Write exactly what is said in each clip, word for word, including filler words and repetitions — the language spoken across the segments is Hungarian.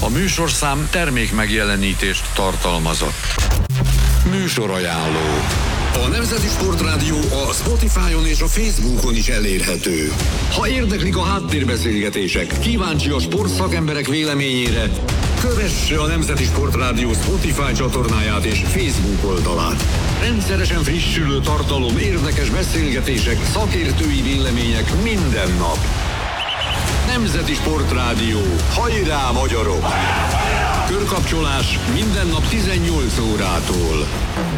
A műsorszám termék megjelenítést tartalmazott. Műsorajánló. A Nemzeti Sportrádió a Spotify-on és a Facebookon is elérhető. Ha érdeklik a háttérbeszélgetések, kíváncsi a sportszakemberek véleményére, kövesse a Nemzeti Sportrádió Spotify csatornáját és Facebook oldalát. Rendszeresen frissülő tartalom, érdekes beszélgetések, szakértői vélemények minden nap. Nemzeti Sportrádió. Hajrá, magyarok! Körkapcsolás minden nap tizennyolc órától.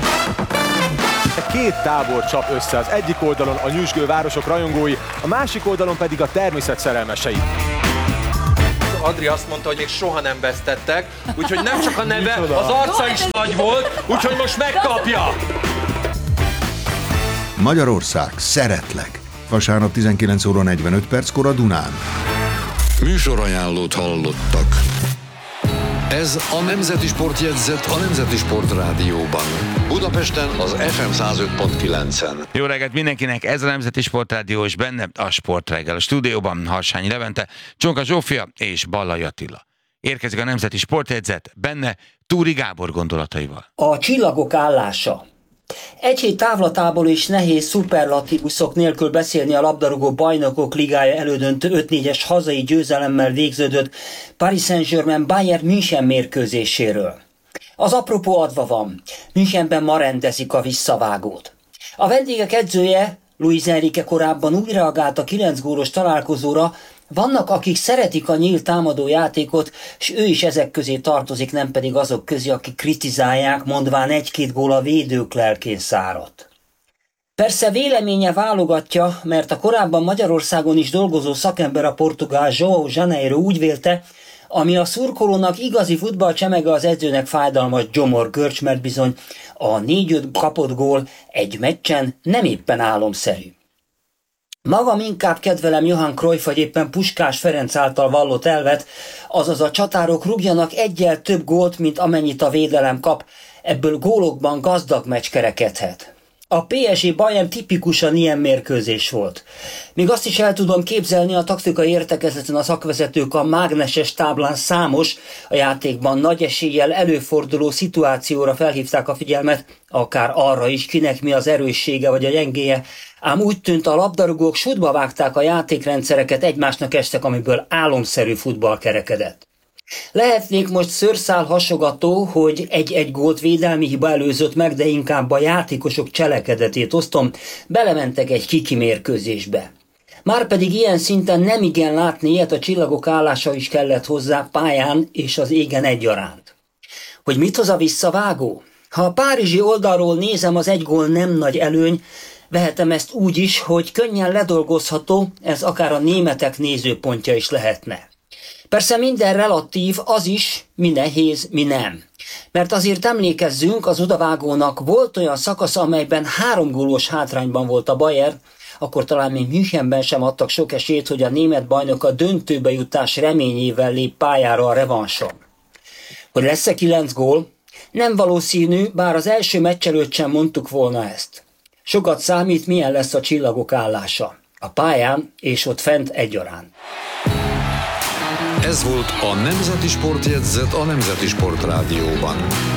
Két tábor csap össze, az egyik oldalon a nyüzsgő városok rajongói, a másik oldalon pedig a természet szerelmesei. Adri azt mondta, hogy még soha nem vesztettek, úgyhogy nem csak a neve, az arca is nagy volt, úgyhogy most megkapja! Magyarország, szeretlek! Vasárnap tizenkilenc óra negyvenöt perckor a Dunán. Műsorajánlót hallottak. Ez a Nemzeti Sportjegyzet a Nemzeti Sportrádióban. Budapesten az ef em száz öt pont kilencen. Jó reggelt mindenkinek, ez a Nemzeti Sportrádió, és benne a Sportreggel. A stúdióban Harsányi Levente, Csonka Zsófia és Ballai Attila. Érkezik a Nemzeti Sportjegyzet, benne Túri Gábor gondolataival. A csillagok állása. Egy hét távlatából is nehéz szuperlatívuszok nélkül beszélni a labdarúgó bajnokok ligája elődöntő öt négyes hazai győzelemmel végződött Paris Saint-Germain Bayern München mérkőzéséről. Az apropó adva van, Münchenben ma rendezik a visszavágót. A vendégek edzője, Luis Enrique korábban úgy reagált a kilenc gólos találkozóra, vannak, akik szeretik a nyílt támadó játékot, és ő is ezek közé tartozik, nem pedig azok közé, akik kritizálják, mondván egy-két gól a védők lelkén száradt. Persze véleménye válogatja, mert a korábban Magyarországon is dolgozó szakember, a portugál João Janeiro úgy vélte, ami a szurkolónak igazi futballcsemege, az edzőnek fájdalmas gyomorgörcs, mert bizony a négy-öt kapott gól egy meccsen nem éppen álomszerű. Magam inkább kedvelem Johan Cruyff vagy éppen Puskás Ferenc által vallott elvet, azaz a csatárok rúgjanak egyel több gólt, mint amennyit a védelem kap, ebből gólokban gazdag meccs kerekedhet. A pé es gé Bayern tipikusan ilyen mérkőzés volt. Még azt is el tudom képzelni, a taktikai értekezleten a szakvezetők a mágneses táblán számos, a játékban nagy eséllyel előforduló szituációra felhívták a figyelmet, akár arra is, kinek mi az erőssége vagy a gyengéje, ám úgy tűnt, a labdarúgók sútba vágták a játékrendszereket, egymásnak estek, amiből álomszerű futball kerekedett. Lehetnék most szőrszál hasogató, hogy egy-egy gólt védelmi hiba előzött meg, de inkább a játékosok cselekedetét osztom, belementek egy kiki mérkőzésbe. Márpedig ilyen szinten nem igen látni ilyet, a csillagok állása is kellett hozzá pályán és az égen egyaránt. Hogy mit hoz a visszavágó? Ha a párizsi oldalról nézem, az egy gól nem nagy előny, vehetem ezt úgy is, hogy könnyen ledolgozható, ez akár a németek nézőpontja is lehetne. Persze minden relatív, az is, mi nehéz, mi nem. Mert azért emlékezzünk, az odavágónak volt olyan szakasz, amelyben három gólos hátrányban volt a Bayern, akkor talán még Münchenben sem adtak sok esélyt, hogy a német bajnok a döntőbe jutás reményével lép pályára a revanson. Hogy lesz-e kilenc gól? Nem valószínű, bár az első meccs előtt sem mondtuk volna ezt. Sokat számít, milyen lesz a csillagok állása. A pályán és ott fent egyaránt. Ez volt a Nemzeti Sportjegyzet a Nemzeti Sportrádióban.